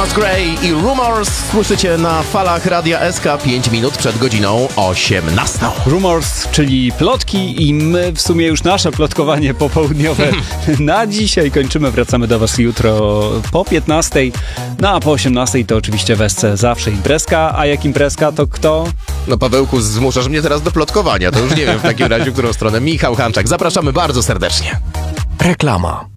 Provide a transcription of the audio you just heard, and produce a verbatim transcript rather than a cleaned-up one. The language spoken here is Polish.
Thomas Gray i Rumors słyszycie na falach Radia S K pięć minut przed godziną osiemnastą. Rumors, czyli plotki i my w sumie już nasze plotkowanie popołudniowe na dzisiaj kończymy. Wracamy do was jutro po piętnastej, no a po osiemnastej to oczywiście w S C zawsze imprezka, a jak imprezka to kto? No Pawełku, zmuszasz mnie teraz do plotkowania, to już nie wiem w takim razie, w którą stronę. Michał Hanczak, zapraszamy bardzo serdecznie. Reklama.